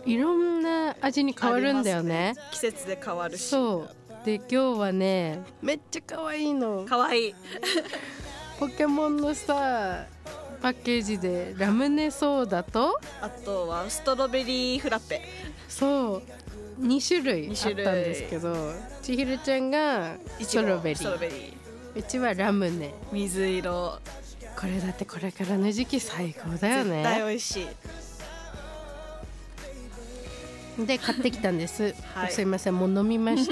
いろんな味に変わるんだよね。 季節で変わるし。 そうで今日はねめっちゃ可愛いの。 かわいいポケモンのさパッケージでラムネソーダとあとはストロベリーフラッペ。 そう2種類あったんですけど、千尋ちゃんがストロベリー、うちはラムネ水色。 これだってこれからの時期最高だよね。 絶対美味しい。 で買ってきたんです、 はい、 すいませんもう飲みました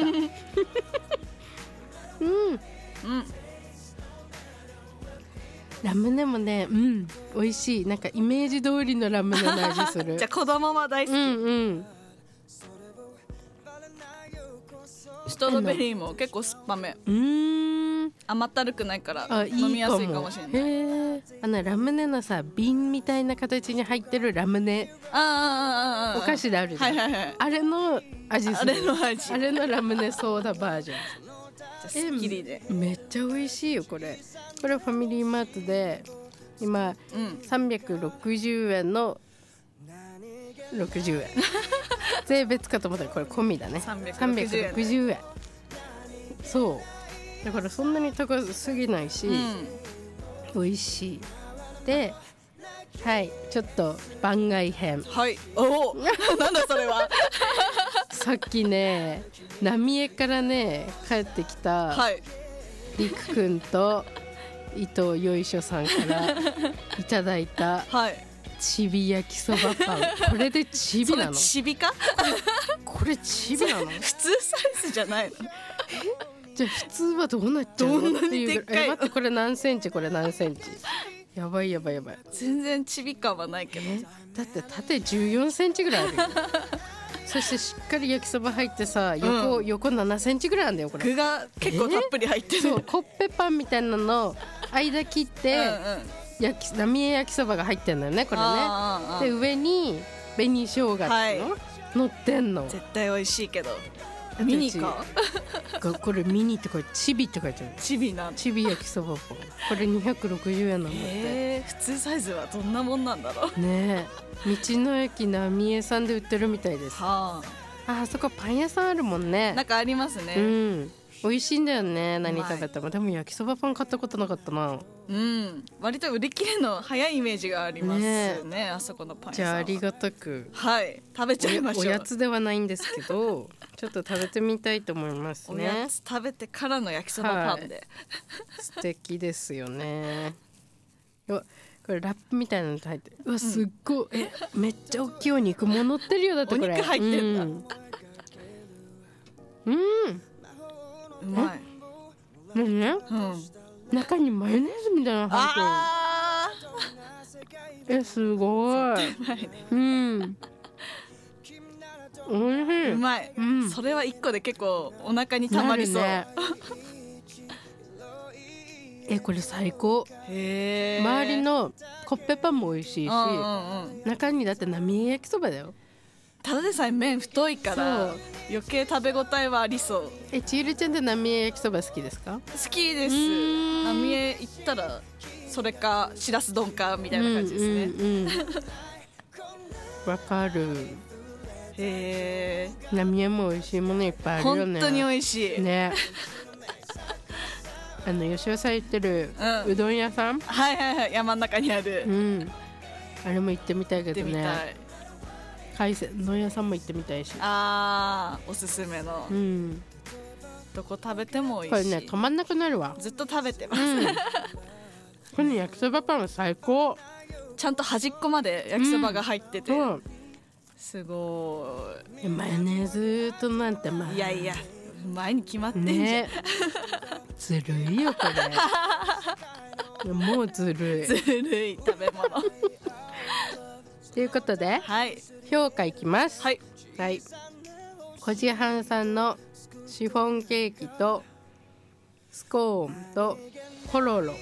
ラムネもね美味しい。なんかイメージ通りのラムネの味するじゃあ子供は大好き。ストロベリーも結構酸っぱめ。甘ったるくないから飲みやすいかもしれない。 へラムネのさ瓶みたいな形に入ってるラムネお菓子であるじゃん、あれの味する。あれのラムネソーダバージョン。 すっきりでめっちゃ美味しいよこれファミリーマートで今、360円の60円税別かと思ったらこれ込みだね。360円。そうだからそんなに高すぎないし、美味しい。ではいちょっと番外編。 はいおなんだそれはさっきね浪江からね帰ってきた、りくくんと伊藤よいしょさんからいただいた、ちび焼きそばパン。これでちびなの？ ちびかこれちびなの？ 普通サイズじゃないの？ じゃあ普通はどうなっちゃうのっていうぐらい。待ってこれ何センチこれ何センチ。やばいやばいやばい。 全然ちび感はないけど、 だって縦14センチぐらいあるよそしてしっかり焼きそば入ってさ横7センチぐらいあるんだよこれ。 具が結構たっぷり入ってる。 そうコッペパンみたいなの間切って浪江焼きそばが入ってんのよねこれね。で上に紅生姜っていうの、乗ってんの。 絶対美味しいけどミニかこれミニってこれチビって書いてある。 チビなんチビ焼きそばパンこれ260円なんだって。 普通サイズはどんなもんなんだろうね。道の駅浪江さんで売ってるみたいです。あそこパン屋さんあるもんね。 なんかありますね。 美味しいんだよね何食べても。でも焼きそばパン買ったことなかったな。 割と売り切れの早いイメージがありますねあそこのパン屋さんは。 じゃあありがたく食べちゃいましょう。 おやつではないんですけどちょっと食べてみたいと思いますね。 おやつ食べてからの焼きそばパンで、 素敵ですよね。これラップみたいなの入ってうわすっごい、めっちゃ大きいお肉も乗ってるよ。だってこれお肉入ってんだ。うまい。 何ね、中にマヨネーズみたいなの入ってる。すごい。おいしい。 うまい、それは1個で結構お腹にたまりそう、 これ最高。周りのコッペパンも美味しいし、中にだって浪江焼きそばだよ。 ただでさえ麺太いから余計食べ応えはありそう。 ちひるちゃんって浪江焼きそば好きですか？ 好きです。浪江行ったらそれかしらす丼かみたいな感じですね。 わかる。浪江も美味しいものいっぱいあるよね。 本当に美味しいね。吉尾さん言ってるうどん屋さん、 山の中にある、 あれも行ってみたいけどね。海鮮丼屋さんも行ってみたいし。 おすすめの、どこ食べても美味しい。 これね止まんなくなるわ。 ずっと食べてます、 この焼きそばパンは最高。 ちゃんと端っこまで焼きそばが入ってて、すごい。 マヨネーズとなんていやいや前に決まってんじゃん、 ずるいよこれもうずるい食べ物ということで、評価いきます。コジハンさんのシフォンケーキとスコーンとコロロ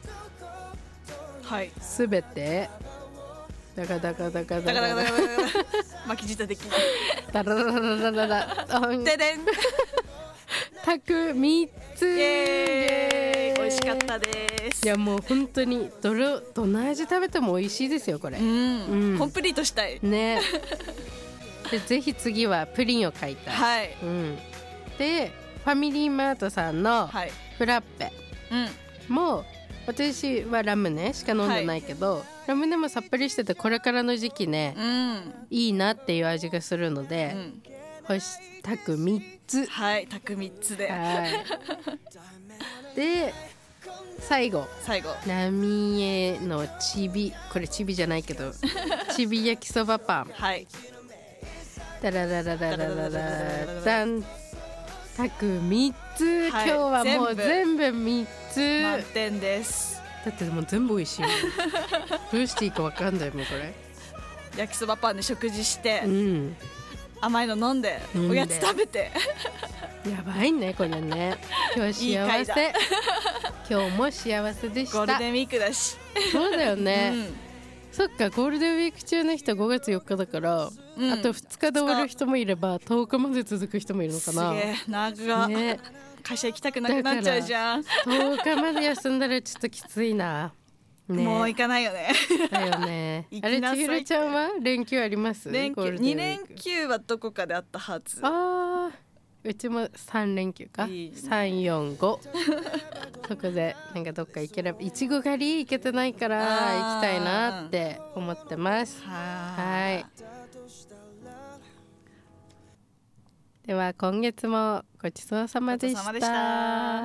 すべてダカダカダカダカ巻き舌できるダラダラダラダラででんタク3つ。 美味しかったです。 いやもう本当にどの味食べても美味しいですよこれ。 コンプリートしたいね。 でぜひ次はプリンを買いたい、 はい、 でファミリーマートさんのフラッペも、私はラムネしか飲んでないけど、ラムネもさっぱりしててこれからの時期ね、いいなっていう味がするので、タク3つ、 はいタク3つで、 で最後浪江のちび、これちびじゃないけどちび焼きそばパン、ダラララララララダン、タク3つ、今日はもう全部3つ満点です。 だってもう全部美味しいもんどうしていいか分かんないもんこれ。 焼きそばパンで食事して、甘いの飲んでおやつ食べてやばいねこれね。今日は幸せ今日も幸せでした。 ゴールデンウィークだし。 そうだよね、そっか、ゴールデンウィーク中の人は5月4日だから、あと2日で終わる人もいれば10日まで続く人もいるのかな。 すげえ長、会社行きたくなくなっちゃうじゃん。 10日まで休んだらちょっときついな、 もう行かないよねだよねあれ、千尋ちゃんは連休あります？ 2連休はどこかであったはず。 うちも3連休か、3、4、5そこでなんかどっか行ければ、いちご狩り行けてないから行きたいなって思ってます。はい、では今月もごちそうさまでした。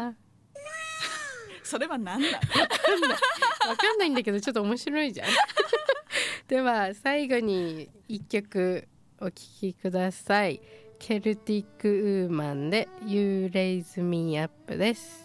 それは何だわかんないんだけどちょっと面白いじゃんでは最後に1曲お聴きください。ケルティックウーマンで You Raise Me Up です。